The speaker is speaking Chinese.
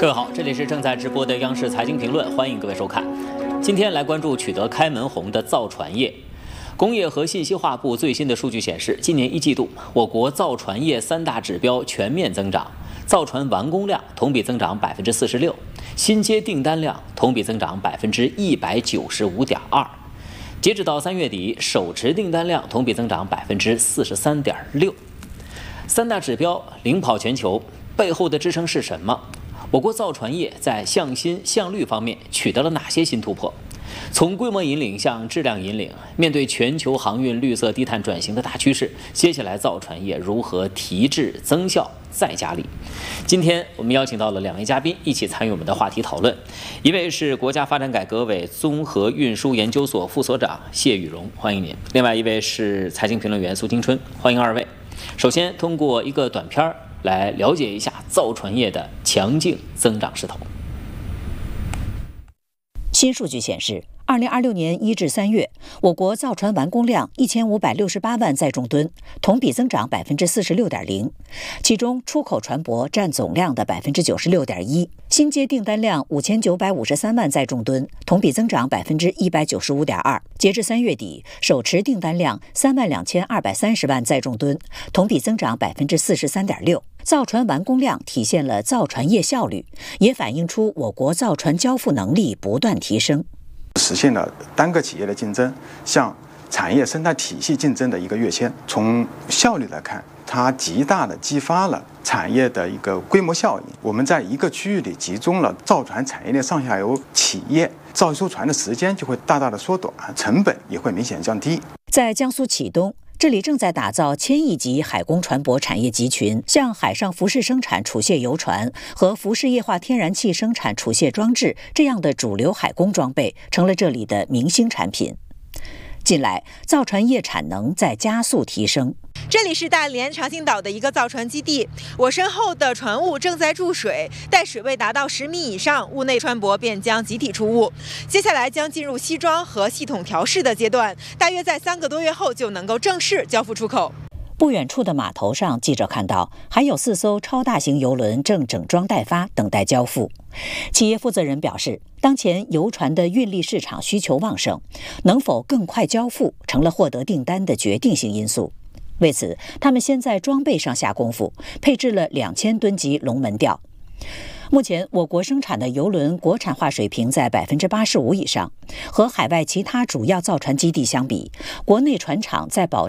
各位好，这里是正在直播的央视财经评论，欢迎各位收看。今天来关注取得开门红的造船业。工业和信息化部最新的数据显示，今年一季度，我国造船业三大指标全面增长，造船完工量同比增长46%，新接订单量同比增长195.2%。截止到3月底，手持订单量同比增长43.6%。三大指标领跑全球，背后的支撑是什么？我国造船业在向新向绿方面取得了哪些新突破？从规模引领向质量引领，面对全球航运绿色低碳转型的大趋势，接下来造船业如何提质增效再加力？今天我们邀请到了2位嘉宾一起参与我们的话题讨论，一位是国家发展改革委综合运输研究所副所长谢宇荣，欢迎您；另外一位是财经评论员苏青春，欢迎2位。首先通过一个短片来了解一下造船业的强劲增长势头。 新数据显示，2026年1至3月，我国造船完工量1568万载重吨，同比增长46.0%，其中出口船舶占总量的96.1%，新接订单量5953万载重吨，同比增长195.2%。截至3月底，手持订单量32230万载重吨，同比增长43.6%。造船完工量体现了造船业效率，也反映出我国造船交付能力不断提升， 实现了单个企业的竞争向产业生态体系竞争的一个跃迁。从效率来看，它极大地激发了产业的一个规模效应。我们在一个区域里集中了造船产业链上下游企业，造一艘船的时间就会大大的缩短，成本也会明显降低。 在江苏启东，这里正在打造1000亿级海工船舶产业集群，像海上浮式生产储卸油船和浮式液化天然气生产储卸装置这样的主流海工装备，成了这里的明星产品。近来，造船业产能在加速提升。 这里是大连长兴岛的一个造船基地，我身后的船坞正在注水，待水位达到10米以上，坞内船舶便将集体出坞。接下来将进入西装和系统调试的阶段，大约在3个多月后就能够正式交付出口。 不远处的码头上，记者看到还有4艘超大型邮轮正整装待发，等待交付。企业负责人表示，当前邮船的运力市场需求旺盛，能否更快交付成了获得订单的决定性因素。为此，他们先在装备上下功夫，配置了2000吨级龙门吊。目前，我国生产的邮轮国产化水平在85%以上，和海外其他主要造船基地相比，国内船厂在保